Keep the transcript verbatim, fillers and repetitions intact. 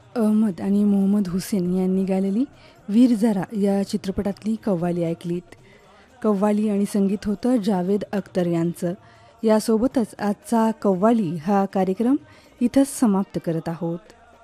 अहमद आणि मोहम्मद हुसेन यांनी गायलेली वीर जरा या चित्रपटातली कव्वाली ऐकलीत. कव्वाली आणि संगीत होतं जावेद अख्तर यांचं. यासोबतच आजचा कव्वाली हा कार्यक्रम इथंच समाप्त करत आहोत.